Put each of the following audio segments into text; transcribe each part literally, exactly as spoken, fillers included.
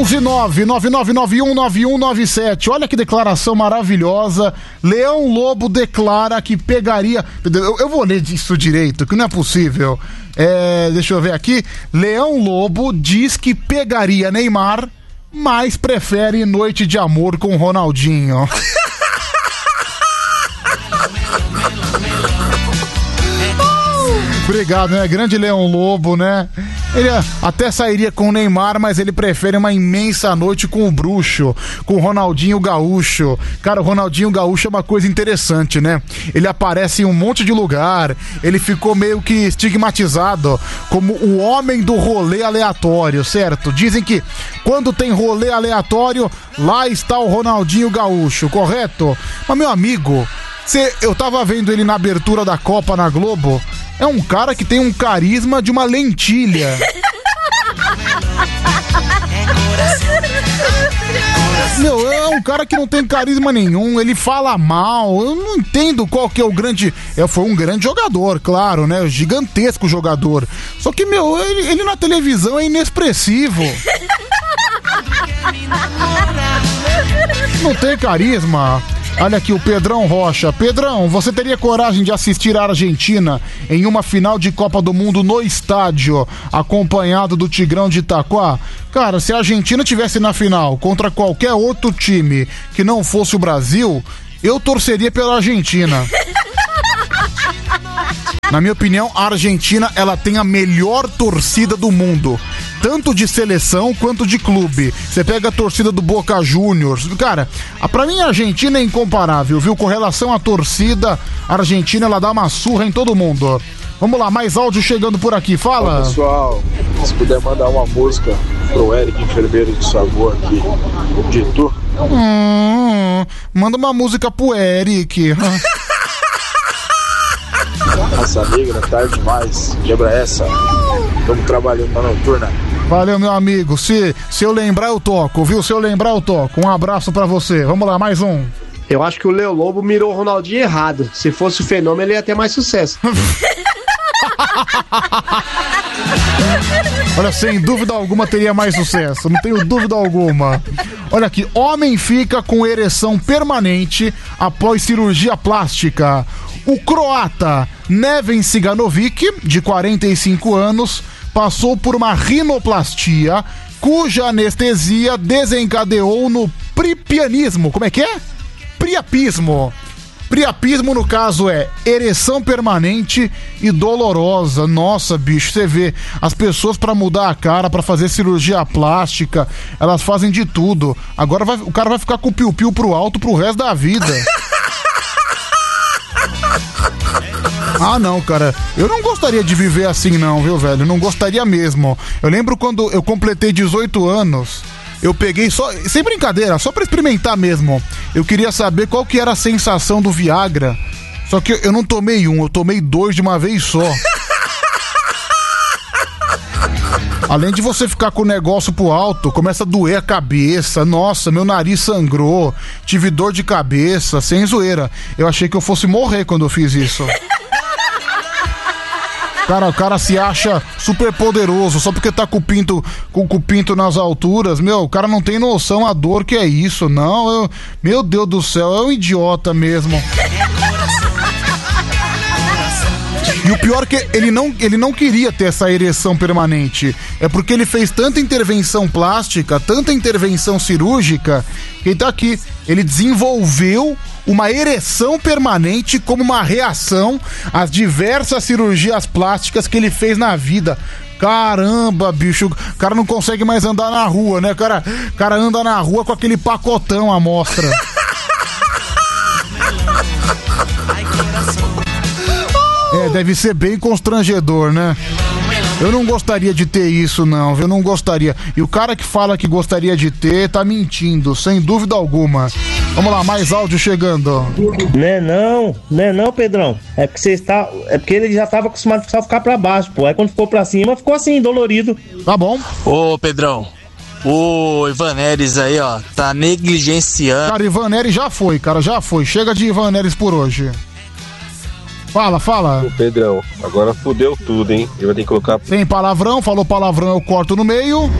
onze nove nove nove nove um nove um nove sete. Olha que declaração maravilhosa. Leão Lobo declara que pegaria... Eu, eu vou ler isso direito, que não é possível. É, deixa eu ver aqui. Leão Lobo diz que pegaria Neymar, mas prefere noite de amor com Ronaldinho. Obrigado, né? Grande Leão Lobo, né? Ele até sairia com o Neymar, mas ele prefere uma imensa noite com o bruxo, com o Ronaldinho Gaúcho. Cara, o Ronaldinho Gaúcho é uma coisa interessante, né? Ele aparece em um monte de lugar, ele ficou meio que estigmatizado como o homem do rolê aleatório, certo? Dizem que quando tem rolê aleatório, lá está o Ronaldinho Gaúcho, correto? Mas, meu amigo, cê, eu tava vendo ele na abertura da Copa na Globo. É um cara que tem um carisma de uma lentilha. Meu, é um cara que não tem carisma nenhum, ele fala mal, eu não entendo qual que é o grande... É, foi um grande jogador, claro, né? Gigantesco jogador. Só que, meu, ele, ele na televisão é inexpressivo. Não tem carisma. Olha aqui o Pedrão Rocha. Pedrão, você teria coragem de assistir a Argentina em uma final de Copa do Mundo no estádio, acompanhado do Tigrão de Itaquá? Cara, se a Argentina tivesse na final contra qualquer outro time que não fosse o Brasil, eu torceria pela Argentina. Na minha opinião, a Argentina, ela tem a melhor torcida do mundo, tanto de seleção quanto de clube. Você pega a torcida do Boca Juniors, cara, pra mim a Argentina é incomparável, viu? Com relação à torcida, a Argentina, ela dá uma surra em todo mundo. Vamos lá, mais áudio chegando por aqui, fala. Olá, pessoal, se puder mandar uma música pro Eric, enfermeiro de sabor aqui de Itu. Hum, manda uma música pro Eric. Nossa amiga, tarde demais, quebra essa. Estamos trabalhando na noturna. Valeu, meu amigo. Se, se eu lembrar, eu toco, viu? Se eu lembrar, eu toco. Um abraço pra você. Vamos lá, mais um. Eu acho que o Leão Lobo mirou o Ronaldinho errado. Se fosse o Fenômeno, ele ia ter mais sucesso. Olha, sem dúvida alguma teria mais sucesso, não tenho dúvida alguma. Olha aqui, homem fica com ereção permanente após cirurgia plástica. O croata Neven Ciganovic, de quarenta e cinco anos, passou por uma rinoplastia cuja anestesia desencadeou no priapismo. Como é que é? Priapismo. Priapismo, no caso, é ereção permanente e dolorosa. Nossa, bicho, você vê, as pessoas pra mudar a cara, pra fazer cirurgia plástica, elas fazem de tudo. Agora vai, o cara vai ficar com o piu-piu pro alto pro resto da vida. Ah, não, cara, eu não gostaria de viver assim não, viu, velho? Não gostaria mesmo. Eu lembro quando eu completei dezoito anos, eu peguei só, sem brincadeira, só pra experimentar mesmo. Eu queria saber qual que era a sensação do Viagra. Só que eu não tomei um, eu tomei dois de uma vez só. Além de você ficar com o negócio pro alto, começa a doer a cabeça. Nossa, meu nariz sangrou, tive dor de cabeça, sem zoeira. Eu achei que eu fosse morrer quando eu fiz isso. Cara, o cara se acha super poderoso só porque tá com o pinto, com o pinto nas alturas. Meu, o cara não tem noção a dor que é isso, não. Eu, meu Deus do céu, é um idiota mesmo. E o pior é que ele não, ele não queria ter essa ereção permanente. É porque ele fez tanta intervenção plástica, tanta intervenção cirúrgica, que ele tá aqui. Ele desenvolveu uma ereção permanente como uma reação às diversas cirurgias plásticas que ele fez na vida. Caramba, bicho, o cara não consegue mais andar na rua, né? O cara, o cara anda na rua com aquele pacotão à mostra. É, deve ser bem constrangedor, né? Eu não gostaria de ter isso, não, eu não gostaria. E o cara que fala que gostaria de ter, tá mentindo, sem dúvida alguma. Vamos lá, mais áudio chegando. Né não, né não, Pedrão. É porque você está, é porque ele já estava acostumado a ficar pra baixo, pô. Aí quando ficou pra cima, ficou assim, dolorido. Tá bom. Ô, Pedrão, o Ivaneres aí, ó, tá negligenciando. Cara, Ivaneres já foi, cara, já foi. Chega de Ivaneres por hoje. Fala, fala. Ô, Pedrão, agora fudeu tudo, hein? Ele vai ter que colocar... Tem palavrão, falou palavrão, eu corto no meio.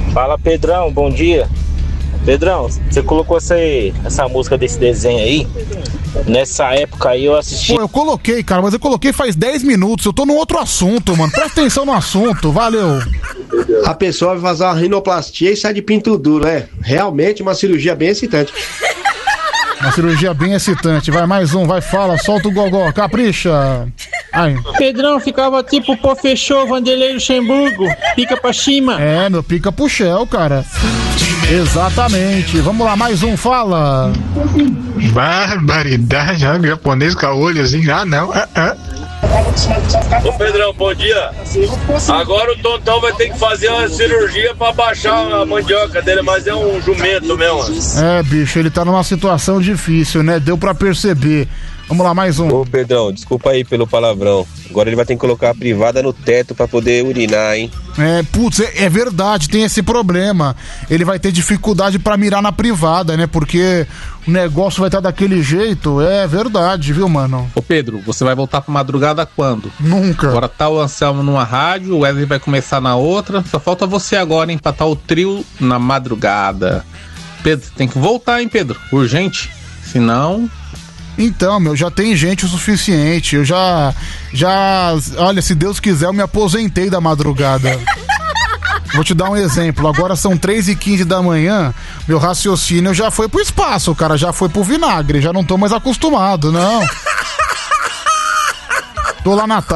Fala, Pedrão, bom dia. Pedrão, você colocou essa, essa música desse desenho aí. Nessa época aí eu assisti. Pô, eu coloquei, cara, mas eu coloquei faz dez minutos. Eu tô num outro assunto, mano. Presta atenção no assunto, valeu. A pessoa vai fazer uma rinoplastia e sai de pinto duro, é. Realmente uma cirurgia bem excitante. Uma cirurgia bem excitante. Vai mais um, vai, fala, solta o gogó, capricha. Ai. Pedrão ficava tipo, pô, fechou, Vanderlei Luxemburgo, pica pra cima. É, meu, pica pro Shell, cara. Exatamente. Vamos lá, mais um, fala. Barbaridade, já japonês com a olho assim, ah não, ah, ah. Ô Pedrão, bom dia. Agora o Tontão vai ter que fazer uma cirurgia pra baixar a mandioca dele, mas é um jumento mesmo. É, bicho, ele tá numa situação difícil, né? Deu pra perceber. Vamos lá, mais um. Ô Pedrão, desculpa aí pelo palavrão. Agora ele vai ter que colocar a privada no teto pra poder urinar, hein? É, putz, é, é verdade, tem esse problema. Ele vai ter dificuldade pra mirar na privada, né? Porque o negócio vai estar daquele jeito. É verdade, viu, mano? Ô Pedro, você vai voltar pra madrugada quando? Nunca. Agora tá o Anselmo numa rádio, o Wesley vai começar na outra. Só falta você agora, hein? Pra tá o trio na madrugada. Pedro, tem que voltar, hein, Pedro? Urgente. Senão... Então, meu, já tem gente o suficiente. Eu já, já, olha, se Deus quiser, eu me aposentei da madrugada. Vou te dar um exemplo. Agora são três e quinze da manhã. Meu raciocínio já foi pro espaço, cara. Já foi pro vinagre. Já não tô mais acostumado, não. Tô lá na